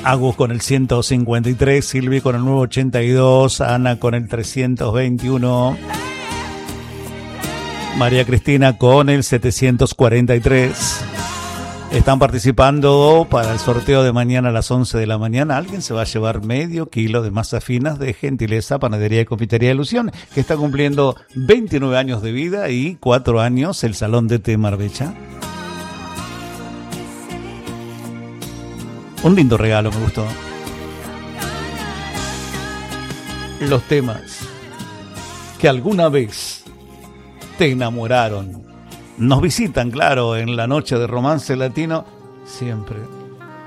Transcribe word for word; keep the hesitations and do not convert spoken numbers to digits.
Agus con el ciento cincuenta y tres, Silvi con el nueve ochenta y dos, Ana con el trescientos veintiuno, María Cristina con el setecientos cuarenta y tres. Están participando para el sorteo de mañana a las once de la mañana. Alguien se va a llevar medio kilo de masas finas de Gentileza Panadería y Confitería Ilusión, que está cumpliendo veintinueve años de vida y cuatro años el Salón de Té Marbella. Un lindo regalo, me gustó. Los temas que alguna vez te enamoraron nos visitan, claro, en la noche de Romance Latino, siempre